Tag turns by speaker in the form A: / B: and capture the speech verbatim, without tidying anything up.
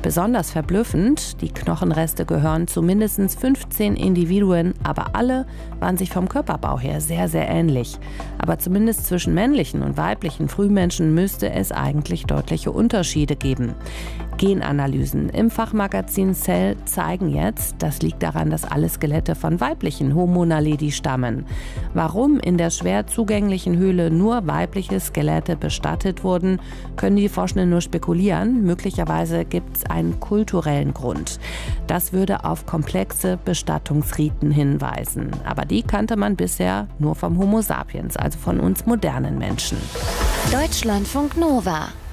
A: Besonders verblüffend, die Knochenreste gehören zu mindestens fünfzehn Individuen, aber alle waren sich vom Körperbau her sehr, sehr ähnlich. Aber zumindest zwischen männlichen und weiblichen Frühmenschen müsste es eigentlich deutliche Unterschiede geben. Genanalysen im Fachmagazin Cell zeigen jetzt, das liegt daran, dass alle Skelette von weiblichen Homo naledi stammen. Warum in der schwer zugänglichen Höhle nur weibliche Skelette bestattet wurden, können die Forschenden nur spekulieren. Möglicherweise gibt es einen kulturellen Grund. Das würde auf komplexe Bestattungsriten hinweisen. Aber die kannte man bisher nur vom Homo sapiens, also von uns modernen Menschen.
B: Deutschlandfunk Nova